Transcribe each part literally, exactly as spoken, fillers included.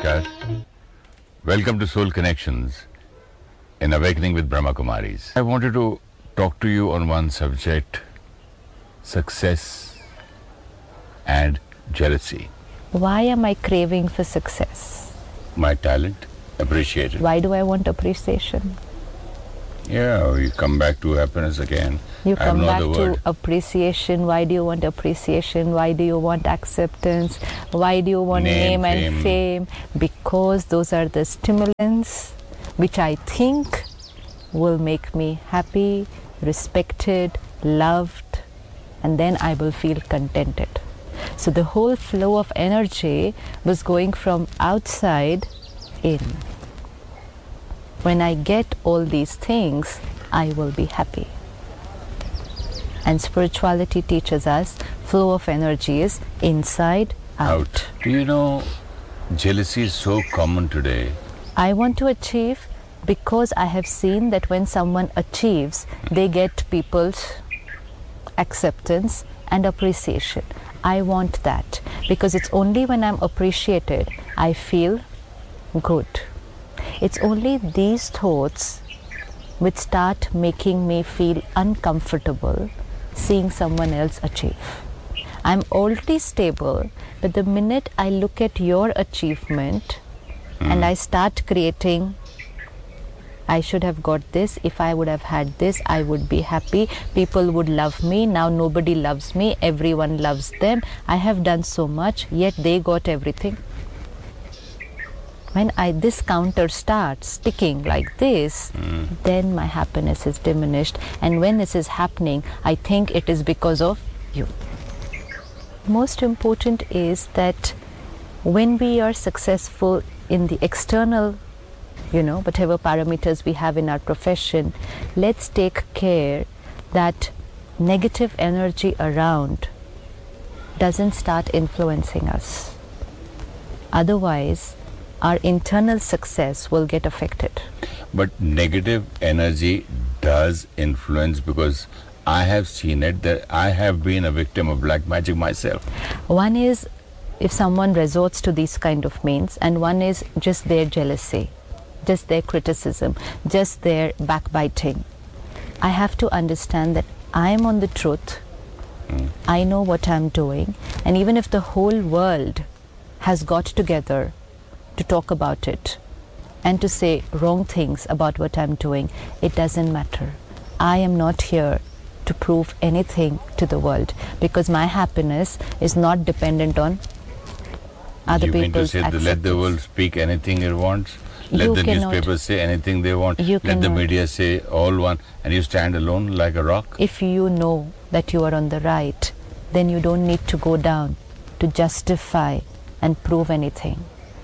Namaskar. Welcome to Soul Connections in Awakening with Brahma Kumaris. I wanted to talk to you on one subject, success and jealousy. Why am I craving for success? My talent, appreciate it. Why do I want appreciation? Yeah, you come back to happiness again. You I have come no back other to word. appreciation. Why do you want appreciation? Why do you want acceptance? Why do you want Name, name, and fame? Because those are the stimulants which I think will make me happy, respected, loved, and then I will feel contented. So the whole flow of energy was going from outside in. When I get all these things, I will be happy. And spirituality teaches us flow of energy is inside out. Out. Do you know, jealousy is so common today. I want to achieve because I have seen that when someone achieves, they get people's acceptance and appreciation. I want that because it's only when I'm appreciated, I feel good. It's only these thoughts which start making me feel uncomfortable seeing someone else achieve. I'm already stable, but the minute I look at your achievement mm. and I start creating, I should have got this, if I would have had this, I would be happy, people would love me, now nobody loves me, everyone loves them, I have done so much, yet they got everything. When I this counter starts ticking like this, mm. then my happiness is diminished. And when this is happening, I think it is because of you. Most important is that when we are successful in the external, you know, whatever parameters we have in our profession, let's take care that negative energy around doesn't start influencing us. Otherwise, our internal success will get affected. But negative energy does influence, because I have seen it, that I have been a victim of black magic myself. One is if someone resorts to these kind of means, and one is just their jealousy, just their criticism, just their backbiting. I have to understand that I am on the truth. Mm. I know what I'm doing, and even if the whole world has got together to talk about it and to say wrong things about what I'm doing, it doesn't matter. I am not here to prove anything to the world, because my happiness is not dependent on other you people's mean to say the, let the world speak anything it wants? Let you the cannot, newspapers say anything they want? You let cannot. the media say all one, and you stand alone like a rock? If you know that you are on the right, then you don't need to go down to justify and prove anything.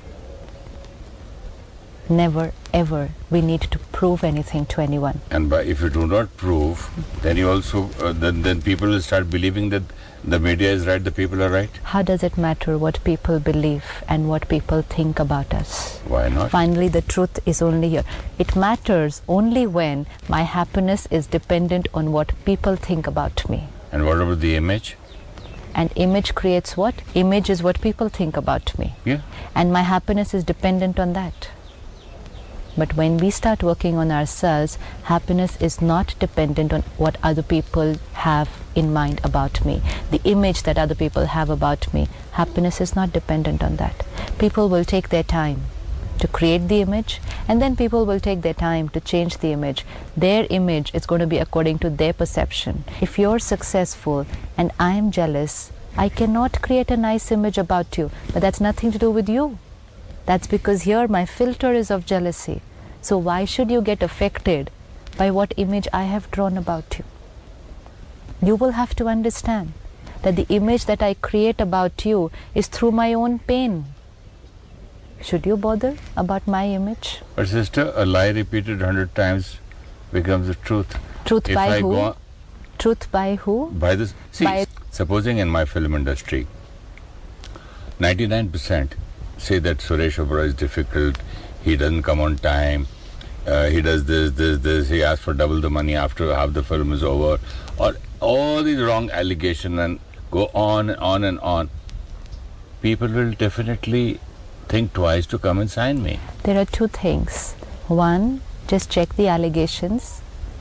Never ever we need to prove anything to anyone. And by, if you do not prove, then you also uh, then, then people will start believing that the media is right, the people are right. How does it matter what people believe and what people think about us? Why not? Finally, the truth is only here. It matters only when my happiness is dependent on what people think about me. And what about the image? And image creates what? Image is what people think about me. Yeah. And my happiness is dependent on that. But when we start working on ourselves, happiness is not dependent on what other people have in mind about me. The image that other people have about me, happiness is not dependent on that. People will take their time to create the image, and then people will take their time to change the image. Their image is going to be according to their perception. If you're successful and I'm jealous, I cannot create a nice image about you, but that's nothing to do with you. That's because here my filter is of jealousy. So why should you get affected by what image I have drawn about you? You will have to understand that the image that I create about you is through my own pain. Should you bother about my image? But sister, a lie repeated a hundred times becomes the truth. Truth if by I who? Go on, Truth by who? By this. See, by supposing in my film industry, ninety-nine percent say that Suresh Oberoi is difficult, he doesn't come on time, uh, he does this, this, this, he asks for double the money after half the film is over, or all these wrong allegations, and go on and on and on. People will definitely think twice to come and sign me. There are two things. One, just check the allegations,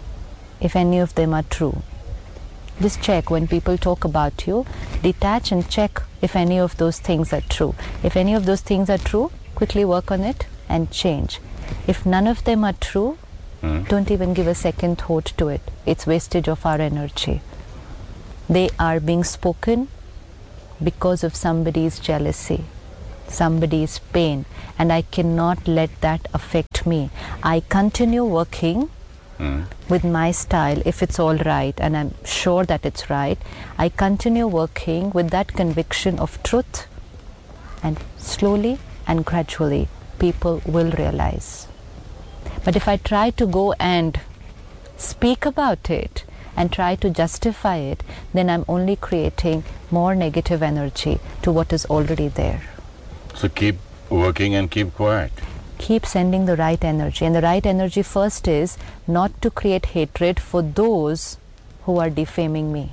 if any of them are true. Just check when people talk about you, detach and check if any of those things are true. If any of those things are true, quickly work on it and change. If none of them are true, Hmm. don't even give a second thought to it. It's wastage of our energy. They are being spoken because of somebody's jealousy, somebody's pain, and I cannot let that affect me. I continue working Hmm. with my style if it's all right, and I'm sure that it's right. I continue working with that conviction of truth, and slowly and gradually people will realize. But if I try to go and speak about it and try to justify it, then I'm only creating more negative energy to what is already there. So keep working and keep quiet. Keep sending the right energy, and the right energy first is not to create hatred for those who are defaming me.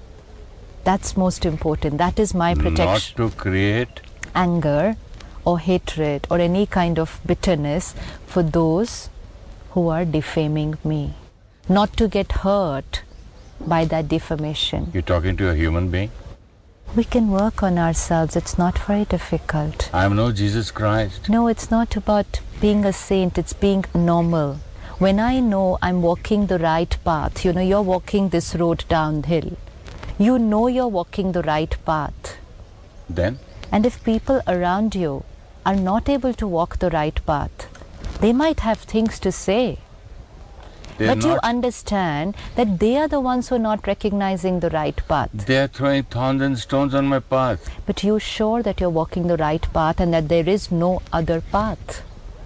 That's most important. That is my protection. Not to create Anger or hatred or any kind of bitterness for those who are defaming me. Not to get hurt by that defamation. You're talking to a human being. We can work on ourselves. It's not very difficult. I am no Jesus Christ. No, it's not about being a saint. It's being normal. When I know I'm walking the right path, you know, you're walking this road downhill. You know you're walking the right path. Then And if people around you are not able to walk the right path, they might have things to say. they're But you not. understand that they are the ones who are not recognizing the right path. They're throwing thorns and stones on my path. But you're sure that you're walking the right path and that there is no other path.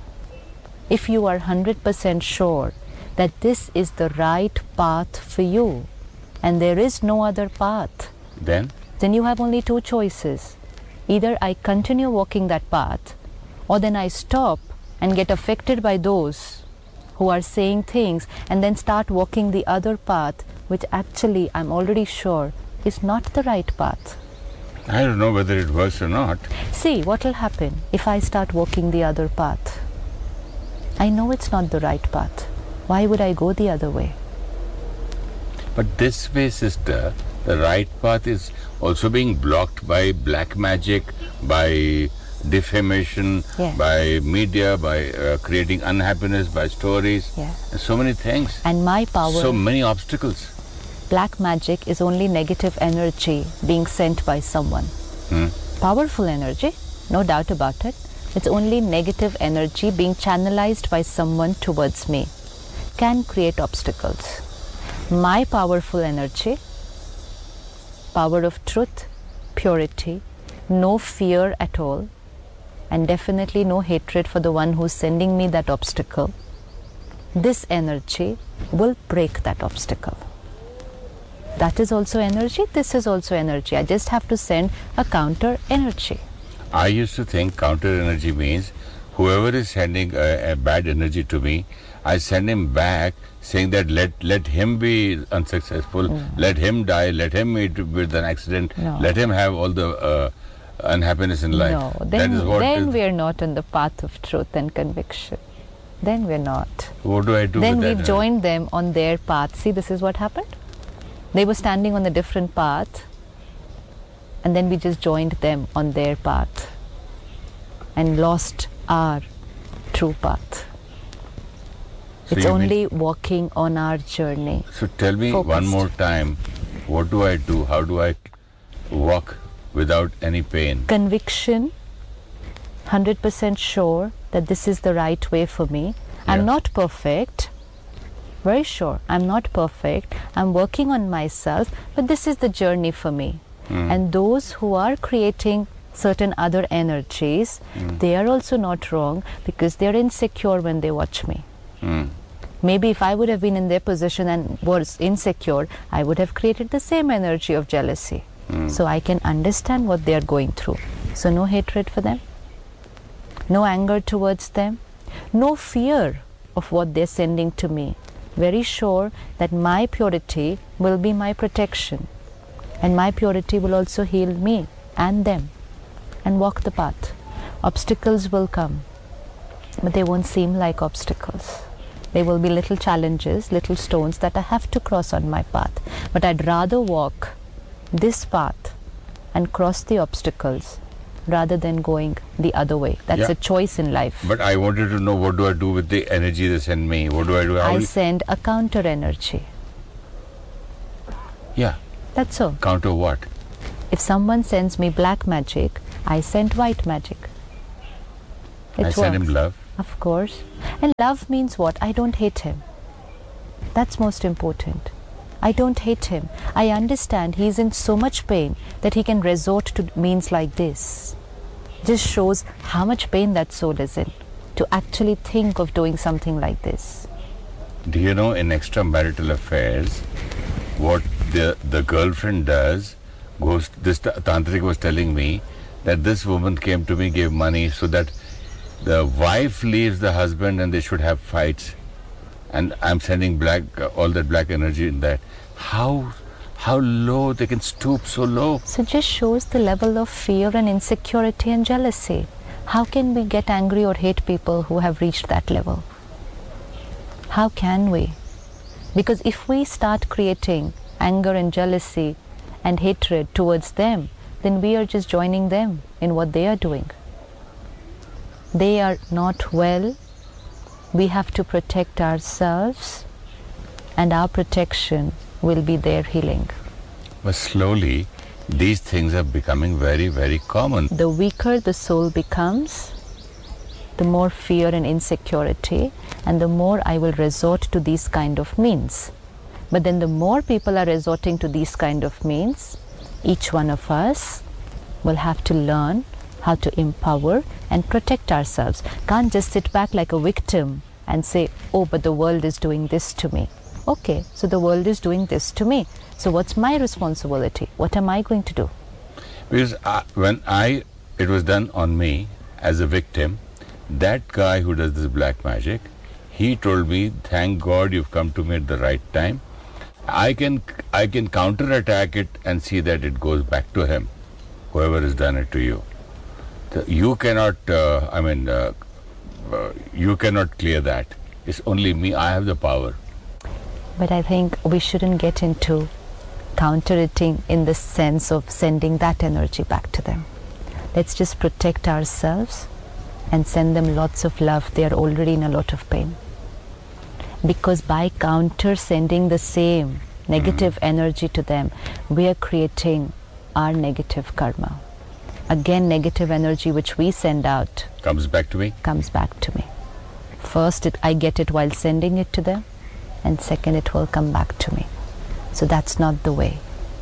If you are one hundred percent sure that this is the right path for you and there is no other path, Then then you have only two choices. Either I continue walking that path, or then I stop and get affected by those who are saying things and then start walking the other path, which actually I'm already sure is not the right path. I don't know whether it works or not. See, what will happen if I start walking the other path? I know it's not the right path. Why would I go the other way? But this way, sister, the right path is also being blocked by black magic, by defamation, Yeah. by media, by uh, creating unhappiness, by stories, Yeah. and so many things. And my power, So many obstacles. black magic is only negative energy being sent by someone. Hmm. Powerful energy, no doubt about it. It's only negative energy being channelized by someone towards me can create obstacles. My powerful energy, power of truth, purity, no fear at all, and definitely no hatred for the one who's sending me that obstacle, this energy will break that obstacle. That is also energy, this is also energy. I just have to send a counter energy. I used to think counter energy means whoever is sending a, a bad energy to me, I send him back saying that let let him be unsuccessful, Mm. let him die, let him meet with an accident, No. let him have all the uh, unhappiness in life. No, that then, is what then is- we are not on the path of truth and conviction. Then we're not. What do I do Then with that we've energy? joined them on their path. See, this is what happened. They were standing on a different path, and then we just joined them on their path and lost our true path. So It's you mean- only walking on our journey. So tell me one focused. more time, what do I do? How do I walk without any pain? Conviction, one hundred percent sure that this is the right way for me. I'm Yeah. not perfect, very sure. I'm not perfect. I'm working on myself, but this is the journey for me. Mm. And those who are creating certain other energies, Mm. they are also not wrong because they're insecure when they watch me. Mm. Maybe if I would have been in their position and was insecure, I would have created the same energy of jealousy. Mm. So I can understand what they are going through. So no hatred for them, no anger towards them, no fear of what they're sending to me. Very sure that my purity will be my protection, and my purity will also heal me and them and walk the path. Obstacles will come, but they won't seem like obstacles. They will be little challenges, little stones that I have to cross on my path. But I'd rather walk this path and cross the obstacles rather than going the other way. That's Yeah. a choice in life. But I wanted to know, what do I do with the energy they send me? What do I do? How I do- send a counter energy. yeah. That's all. Counter what? If someone sends me black magic, I send white magic. It I send him works. love. Of course. And love means what? I don't hate him. That's most important. I don't hate him. I understand he's in so much pain that he can resort to means like this. Just shows how much pain that soul is in to actually think of doing something like this. Do you know, in extramarital affairs, what the the girlfriend does, goes, this ta- tantric was telling me that this woman came to me, gave money so that the wife leaves the husband and they should have fights. And I'm sending black, uh, all that black energy in that. How, how low they can stoop so low? So just shows the level of fear and insecurity and jealousy. How can we get angry or hate people who have reached that level? How can we? Because if we start creating anger and jealousy and hatred towards them, then we are just joining them in what they are doing. They are not well. We have to protect ourselves, and our protection will be their healing. But slowly, these things are becoming very, very common. The weaker the soul becomes, the more fear and insecurity, and the more I will resort to these kind of means. But then the more people are resorting to these kind of means, each one of us will have to learn how to empower and protect ourselves. Can't just sit back like a victim and say, oh, but the world is doing this to me. Okay, so the world is doing this to me. So what's my responsibility? What am I going to do? Because I, when I, it was done on me as a victim, that guy who does this black magic, he told me, thank God you've come to me at the right time. I can, I can counterattack it and see that it goes back to him, whoever has done it to you. The, you cannot, uh, I mean, uh, uh, you cannot clear that. It's only me, I have the power. But I think we shouldn't get into counterating in the sense of sending that energy back to them. Let's just protect ourselves and send them lots of love. They are already in a lot of pain. Because by counter sending the same negative mm. energy to them, we are creating our negative karma. Again, negative energy which we send out comes back to me. Comes back to me. First, it, I get it while sending it to them, and second, it will come back to me. So that's not the way.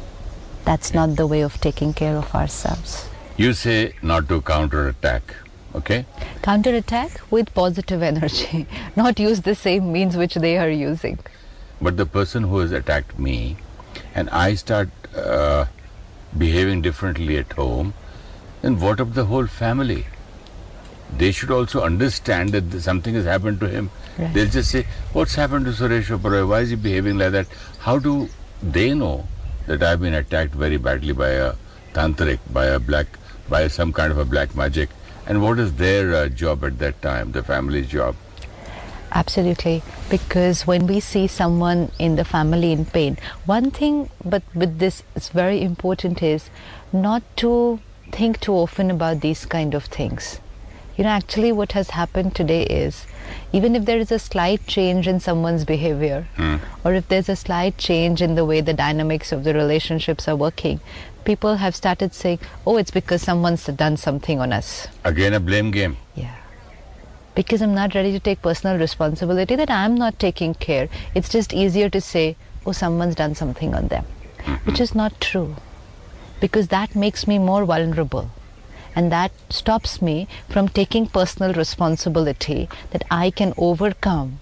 That's yeah. not the way of taking care of ourselves. You say not to counterattack, okay? Counterattack with positive energy, not use the same means which they are using. But the person who has attacked me, and I start uh, behaving differently at home, then what of the whole family? They should also understand that something has happened to him. Right. They'll just say, what's happened to Suresh Oberoi? Why is he behaving like that? How do they know that I've been attacked very badly by a tantric, by a black, by some kind of a black magic? And what is their uh, job at that time, the family's job? Absolutely, because when we see someone in the family in pain, one thing, but with this is very important, is not to think too often about these kind of things. You know, actually what has happened today is, even if there is a slight change in someone's behavior, hmm. or if there's a slight change in the way the dynamics of the relationships are working, people have started saying, oh, it's because someone's done something on us. Again, a blame game. Yeah. Because I'm not ready to take personal responsibility, that I'm not taking care. It's just easier to say, oh, someone's done something on them, mm-hmm. which is not true. Because that makes me more vulnerable. And that stops me from taking personal responsibility that I can overcome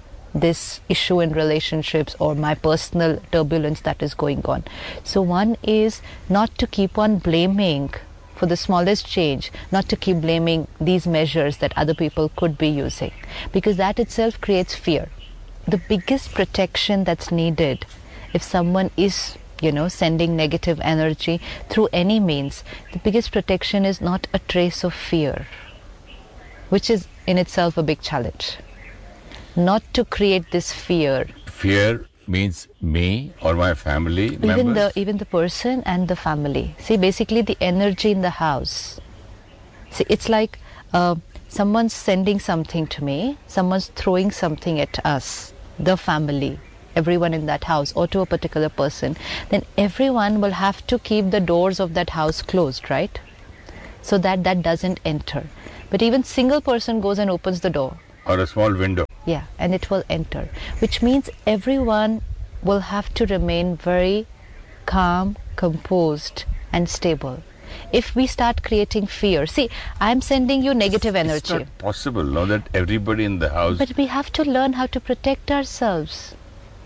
this issue in relationships or my personal turbulence that is going on. So one is not to keep on blaming for the smallest change, not to keep blaming these measures that other people could be using, because that itself creates fear. The biggest protection that's needed if someone is you know, sending negative energy through any means, the biggest protection is not a trace of fear, which is in itself a big challenge. Not to create this fear. Fear means me or my family Even members? the even the person and the family. See, basically the energy in the house. See, it's like uh, someone's sending something to me, someone's throwing something at us, the family, everyone in that house, or to a particular person. Then everyone will have to keep the doors of that house closed, right? So that that doesn't enter. But even single person goes and opens the door. Or a small window. Yeah, and it will enter, which means everyone will have to remain very calm, composed, and stable. If we start creating fear, see, I'm sending you negative energy. It's not possible, no, that everybody in the house... But we have to learn how to protect ourselves.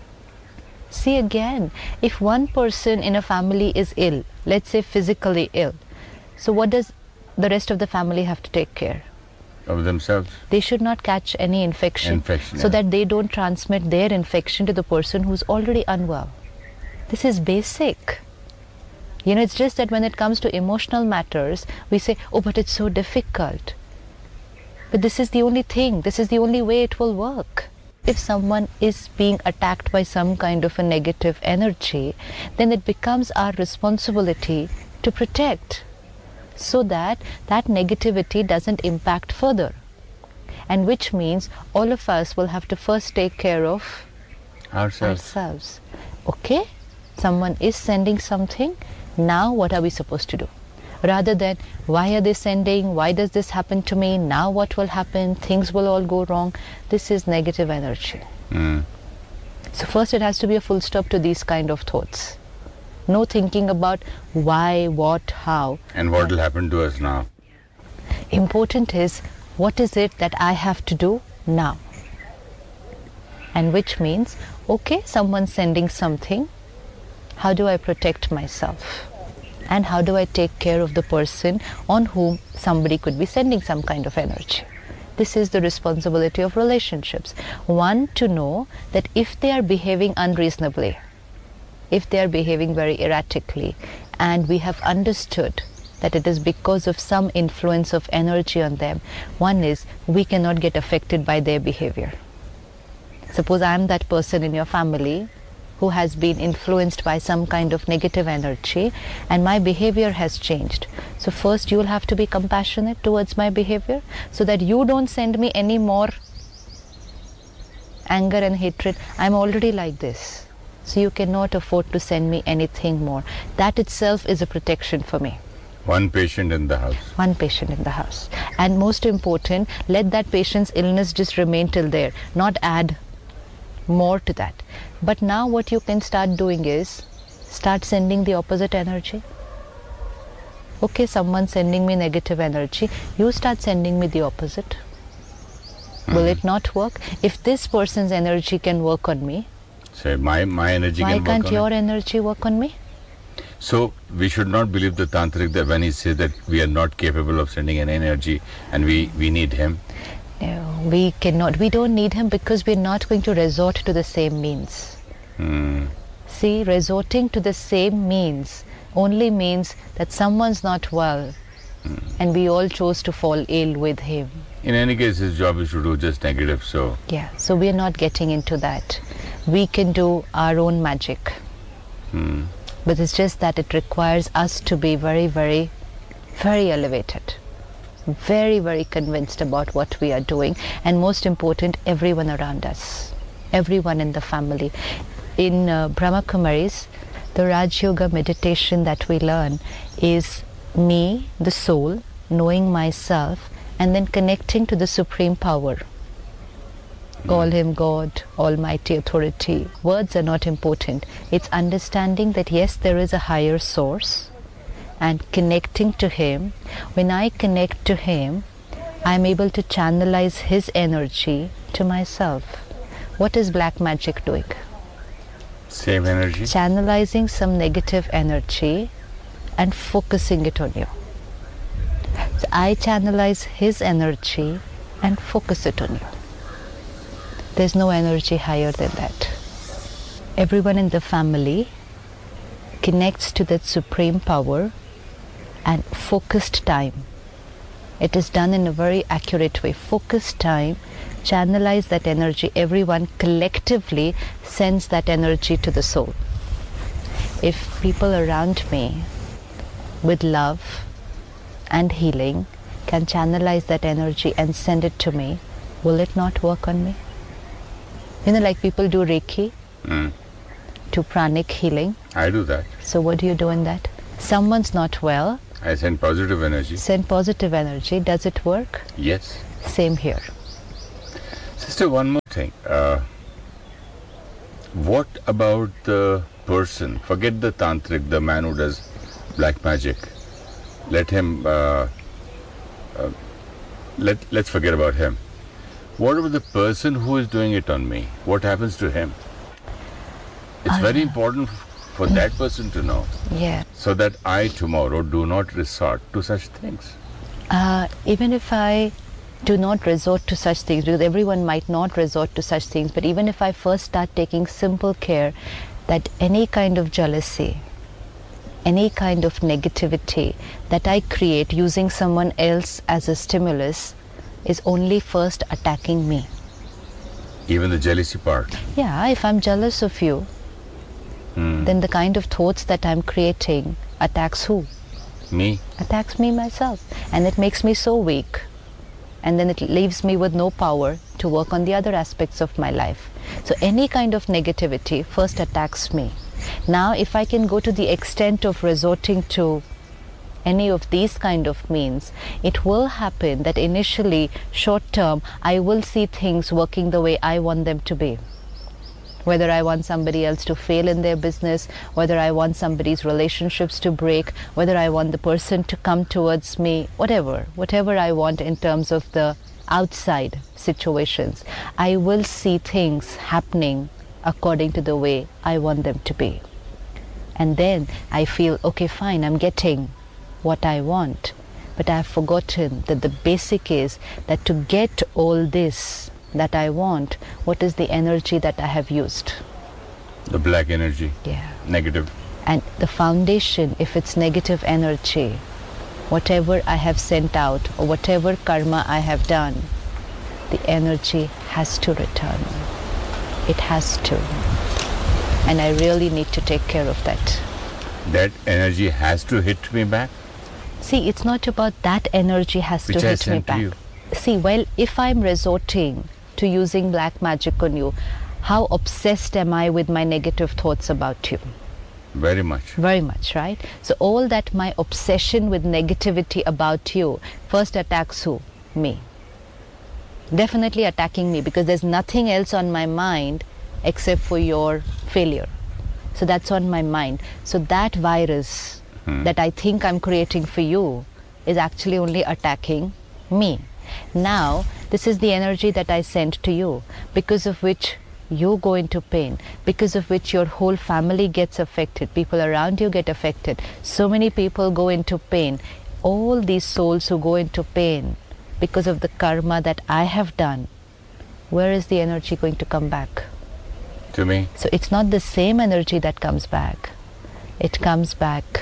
See, again, if one person in a family is ill, let's say physically ill, so what does the rest of the family have to take care? Of themselves. They should not catch any infection, Infection, so yeah. that they don't transmit their infection to the person who's already unwell. This is basic. You know, it's just that when it comes to emotional matters, we say, oh, but it's so difficult. But this is the only thing, this is the only way it will work. If someone is being attacked by some kind of a negative energy, then it becomes our responsibility to protect, so that that negativity doesn't impact further. And which means all of us will have to first take care of Ourselves. ourselves. Okay, someone is sending something, now what are we supposed to do? Rather than, why are they sending, why does this happen to me, now what will happen, things will all go wrong. This is negative energy. Mm. So first it has to be a full stop to these kind of thoughts. No thinking about why, what, how. And what will happen to us now? Important is, what is it that I have to do now? And which means, okay, someone's sending something, how do I protect myself? And how do I take care of the person on whom somebody could be sending some kind of energy? This is the responsibility of relationships. One, to know that if they are behaving unreasonably, if they are behaving very erratically, and we have understood that it is because of some influence of energy on them, one is, we cannot get affected by their behavior. Suppose I am that person in your family who has been influenced by some kind of negative energy, and my behavior has changed. So first you will have to be compassionate towards my behavior, so that you don't send me any more anger and hatred. I'm already like this, so you cannot afford to send me anything more. That itself is a protection for me. One patient in the house. One patient in the house. And most important, let that patient's illness just remain till there, not add more to that. But now what you can start doing is, start sending the opposite energy. Okay, someone's sending me negative energy, you start sending me the opposite. Mm. Will it not work? If this person's energy can work on me, say my, my energy why can work can't on your it? energy work on me? So we should not believe the tantric that when he says that we are not capable of sending an energy and we, we need him. No, we cannot. We don't need him because we're not going to resort to the same means. Mm. See, resorting to the same means only means that someone's not well, mm. and we all chose to fall ill with him. In any case, his job is to do just negative, so... Yeah, so we're not getting into that. We can do our own magic. Mm. But it's just that it requires us to be very, very, very elevated. Very, very convinced about what we are doing, and most important, everyone around us, everyone in the family. In uh, Brahma Kumaris, the Raj Yoga meditation that we learn is me, the soul, knowing myself, and then connecting to the Supreme Power. Mm. Call him God, Almighty Authority. Words are not important. It's understanding that yes, there is a higher source, and connecting to him. When I connect to him, I'm able to channelize his energy to myself. What is black magic doing? Same energy? Channelizing some negative energy and focusing it on you. So I channelize his energy and focus it on you. There's no energy higher than that. Everyone in the family connects to that supreme power and focused time. It is done in a very accurate way. Focused time, channelize that energy. Everyone collectively sends that energy to the soul. If people around me with love and healing can channelize that energy and send it to me, will it not work on me? You know, like people do Reiki Mm. to pranic healing. I do that. So what do you do in that? Someone's not well, I send positive energy. send positive energy. Does it work? Yes. Same here. Sister, one more thing. Uh, what about the person? Forget the tantric, the man who does black magic. Let him. Uh, uh, let Let's forget about him. What about the person who is doing it on me? What happens to him? It's Uh, very important f- for that person to know, Yeah. so that I tomorrow do not resort to such things. Uh, even if I do not resort to such things, because everyone might not resort to such things, but even if I first start taking simple care that any kind of jealousy, any kind of negativity that I create using someone else as a stimulus is only first attacking me. Even the jealousy part. Yeah, if I'm jealous of you, Hmm. then the kind of thoughts that I'm creating attacks who? Me. Attacks me myself. And it makes me so weak. And then it leaves me with no power to work on the other aspects of my life. So any kind of negativity first attacks me. Now, if I can go to the extent of resorting to any of these kind of means, it will happen that initially, short term, I will see things working the way I want them to be. Whether I want somebody else to fail in their business, whether I want somebody's relationships to break, whether I want the person to come towards me, whatever, whatever I want in terms of the outside situations, I will see things happening according to the way I want them to be. And then I feel, okay, fine, I'm getting what I want. But I've forgotten that the basic is that to get all this that I want, what is the energy that I have used? The black energy. Yeah. Negative. And the foundation, if it's negative energy, whatever I have sent out or whatever karma I have done, the energy has to return. It has to. And I really need to take care of that. That energy has to hit me back. See, it's not about that energy has Which to I hit me sent to back. you. See, well, if I'm resorting to using black magic on you, how obsessed am I with my negative thoughts about you? Very much. Very much, right? So all that my obsession with negativity about you first attacks who? Me. Definitely attacking me, because there's nothing else on my mind except for your failure. So that's on my mind. So that virus Hmm. that I think I'm creating for you is actually only attacking me. Now, this is the energy that I sent to you, because of which you go into pain, because of which your whole family gets affected, people around you get affected. So many people go into pain. All these souls who go into pain because of the karma that I have done, where is the energy going to come back? To me. So it's not the same energy that comes back. It comes back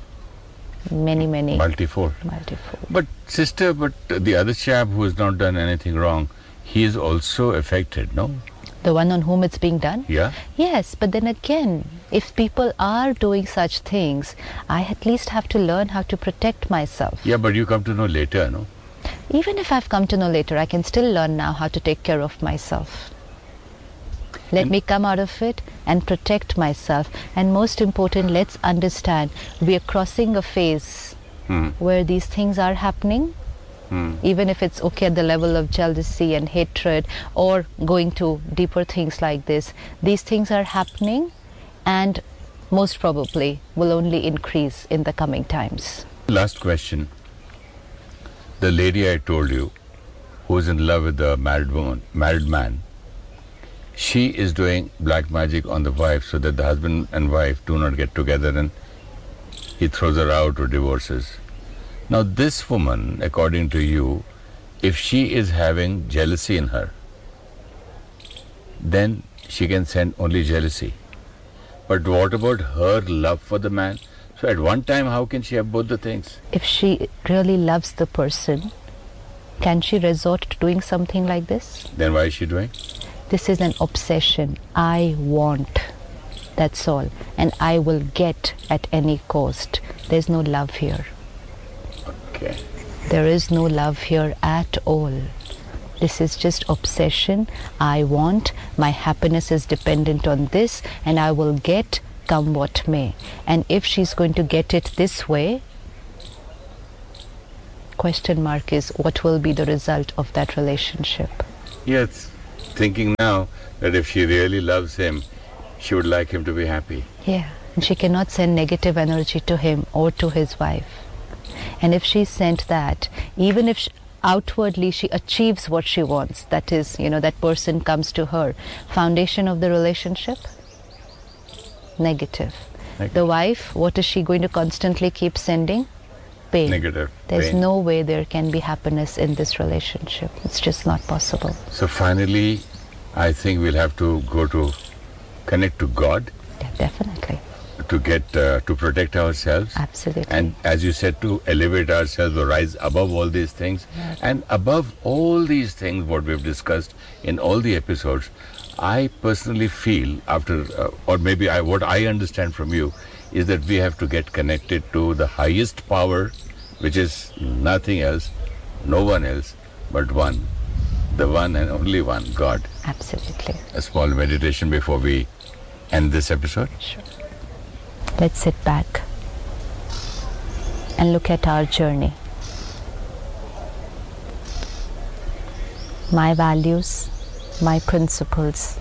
many, many Multifold. multifold. But sister, but the other chap who has not done anything wrong, he is also affected, no? The one on whom it's being done? Yeah? Yes, but then again, if people are doing such things, I at least have to learn how to protect myself. Yeah, but you come to know later, no? Even if I've come to know later, I can still learn now how to take care of myself. Let And- me come out of it and protect myself. And most important, let's understand we are crossing a phase Hmm. where these things are happening. Hmm. Even if it's okay at the level of jealousy and hatred or going to deeper things like this, these things are happening and most probably will only increase in the coming times. Last question. The lady I told you, who is in love with the married woman, married man, she is doing black magic on the wife so that the husband and wife do not get together and he throws her out or divorces. Now this woman, according to you, if she is having jealousy in her, then she can send only jealousy. But what about her love for the man? So at one time, how can she have both the things? If she really loves the person, can she resort to doing something like this? Then why is she doing? This is an obsession. I want. That's all. And I will get at any cost. There's no love here. Okay. There is no love here at all. This is just obsession. I want. My happiness is dependent on this, and I will get come what may. And if she's going to get it this way, question mark is what will be the result of that relationship? Yes. Thinking now that if she really loves him, she would like him to be happy. Yeah. And she cannot send negative energy to him or to his wife. And if she sent that, even if she, outwardly she achieves what she wants, that is, you know, that person comes to her, foundation of the relationship? Negative. Negative. The wife, what is she going to constantly keep sending? Pain. Negative. There's pain. no way there can be happiness in this relationship. It's just not possible. So finally, I think we'll have to go to connect to God. Yeah, definitely. To get, uh, to protect ourselves. Absolutely. And as you said, to elevate ourselves or rise above all these things. Yeah. And above all these things, what we've discussed in all the episodes, I personally feel after, uh, or maybe I, what I understand from you, is that we have to get connected to the highest power, which is nothing else, no one else, but one. The one and only one, God. Absolutely. A small meditation before we end this episode. Sure. Let's sit back and look at our journey. My values, my principles,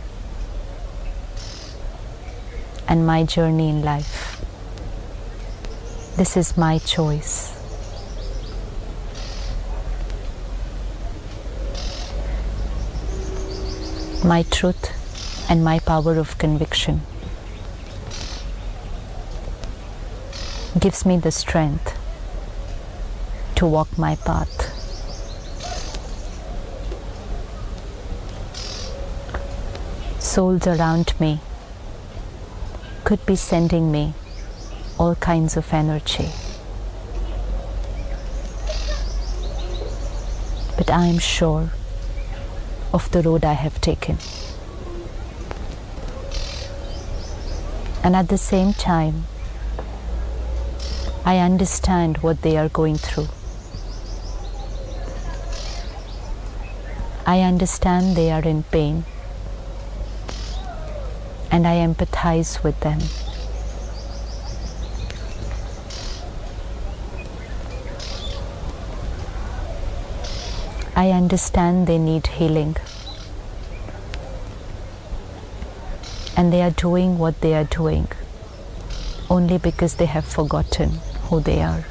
and my journey in life. This is my choice. My truth and my power of conviction gives me the strength to walk my path. Souls around me could be sending me all kinds of energy, but I am sure of the road I have taken. And at the same time, I understand what they are going through. I understand they are in pain, and I empathize with them. I understand they need healing, and they are doing what they are doing only because they have forgotten who they are.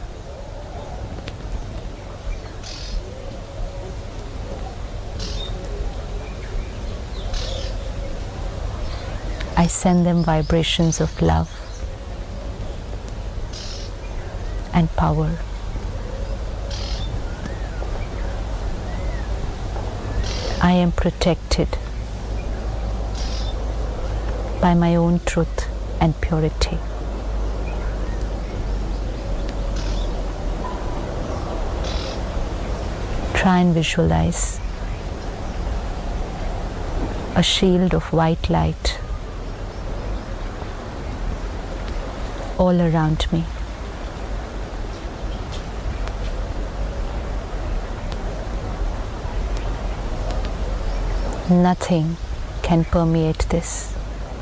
I send them vibrations of love and power. I am protected by my own truth and purity. Try and visualize a shield of white light all around me. Nothing can permeate this.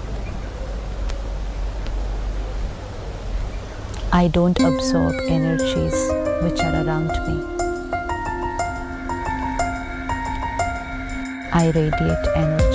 I don't absorb energies which are around me. I radiate energy.